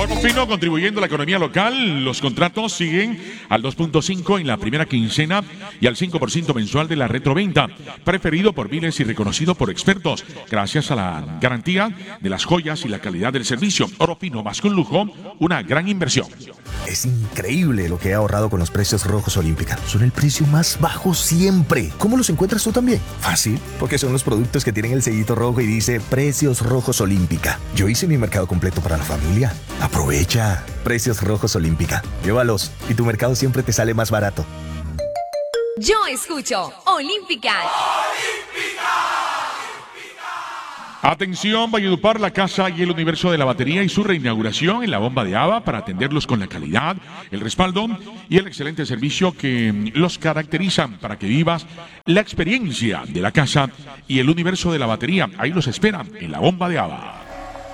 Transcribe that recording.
Oro Fino contribuyendo a la economía local. Los contratos siguen al 2.5 en la primera quincena y al 5% mensual de la retroventa. Preferido por miles y reconocido por expertos. Gracias a la garantía de las joyas y la calidad del servicio. Oro Fino más que un lujo, una gran inversión. Es increíble lo que he ahorrado con los precios rojos Olímpica. Son el precio más bajo siempre. ¿Cómo los encuentras tú también? Fácil, porque son los productos que tienen el sellito rojo y dice Precios Rojos Olímpica. Yo hice mi mercado completo para la familia. Aprovecha. Precios Rojos Olímpica. Llévalos y tu mercado siempre te sale más barato. Yo escucho Olímpica. Atención, Valledupar, la casa y el universo de la batería y su reinauguración en la bomba de Ava para atenderlos con la calidad, el respaldo y el excelente servicio que los caracterizan para que vivas la experiencia de la casa y el universo de la batería. Ahí los esperan en la bomba de Ava.